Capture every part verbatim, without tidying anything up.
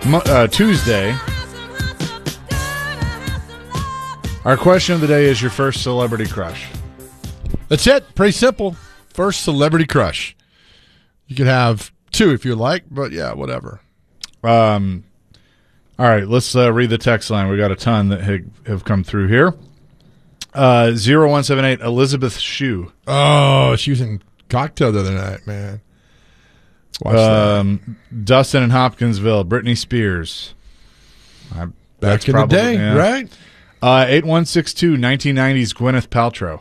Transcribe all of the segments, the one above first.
Mo- uh, Tuesday. Our question of the day is your first celebrity crush. That's it. Pretty simple. First celebrity crush. You could have two if you like, but yeah, whatever. Um, all right, let's uh, read the text line. We got a ton that have, have come through here. Uh, zero one seven eight Elizabeth Shue. Oh, she was in Cocktail the other night, man. Watch Um, Dustin in Hopkinsville. Britney Spears. I, that. that's Back in probably, the day, yeah. right? Uh, eight one six two nineteen nineties Gwyneth Paltrow.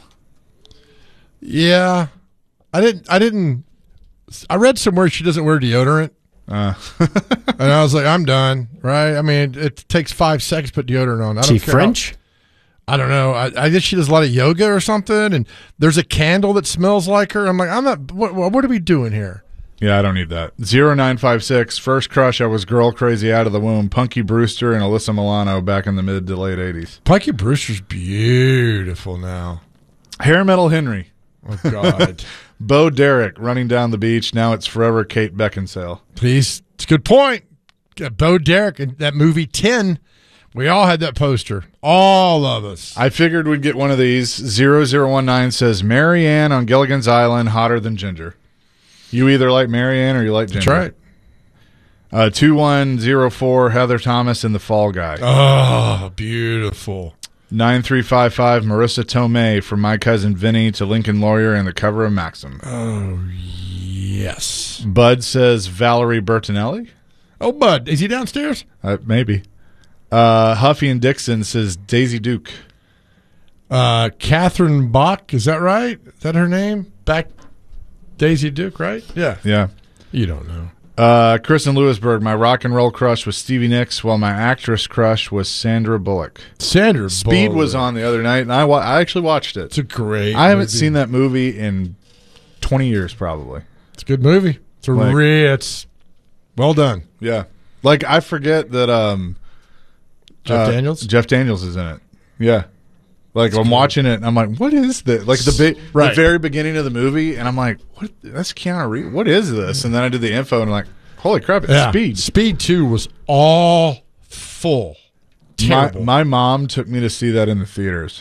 Yeah. I didn't, I didn't, I read somewhere she doesn't wear deodorant. Uh, And I was like, I'm done, right? I mean, it takes five seconds to put deodorant on. I don't She care French? How, I don't know. I, I guess she does a lot of yoga or something, and there's a candle that smells like her. I'm like, I'm not, what, what are we doing here? yeah, I don't need that. zero nine five six First crush, I was girl crazy out of the womb. Punky Brewster and Alyssa Milano back in the mid to late eighties. Punky Brewster's beautiful now. Hair Metal Henry. Oh, God. Bo Derek running down the beach. Now it's forever Kate Beckinsale. Please. It's a good point. Got Bo Derek in that movie ten. We all had that poster. All of us. I figured we'd get one of these. zero zero one nine says, Marianne on Gilligan's Island, hotter than Ginger. You either like Marianne or you like Ginger. That's right. Uh, two one zero four Heather Thomas in The Fall Guy. Oh, beautiful. nine three five five Marissa Tomei from My Cousin Vinny to Lincoln Lawyer and the cover of Maxim. Oh, yes. Bud says Valerie Bertinelli. Oh, Bud, is he downstairs? Uh, maybe. Uh, Huffy and Dixon says Daisy Duke. Uh, Catherine Bach, is that right? Is that her name? Back Daisy Duke, right? Yeah. Yeah. You don't know. Uh, Chris in Lewisburg, my rock and roll crush was Stevie Nicks, while my actress crush was Sandra Bullock. Sandra Speed Bullock. was on the other night, and I, wa- I actually watched it. It's a great I haven't movie. seen that movie in twenty years, probably. It's a good movie. It's a Like- re- it's well done. Yeah. Like, I forget that um, Jeff uh, Daniels? Jeff Daniels is in it. Yeah. Like, I'm watching it, and I'm like, what is this? Like, the, bi- Right. the very beginning of the movie, and I'm like, what? That's Keanu Reeves. What is this? And then I did the info, and I'm like, holy crap, it's Yeah. Speed. Speed two was all full. My, Terrible. my mom took me to see that in the theaters.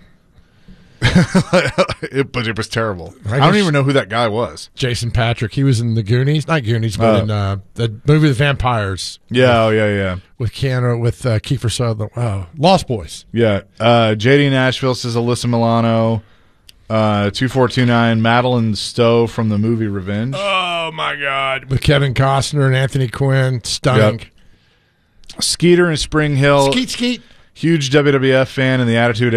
it, but it was terrible. I I, don't guess- even know who that guy was. Jason Patrick. He was in the Goonies, not Goonies, but Uh, in uh, the movie The Vampires Yeah, oh, yeah, yeah. with Keanu with uh, Kiefer Sutherland. Wow, Lost Boys. Yeah. Uh, J D Nashville says Alyssa Milano. Uh, two four two nine Madeline Stowe from the movie Revenge. Oh my God, with Kevin Costner and Anthony Quinn, stunning. Yep. Skeeter in Spring Hill. Skeet skeet. Huge W W F fan, and the Attitude